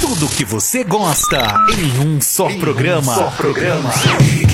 Tudo que você gosta em um só programa.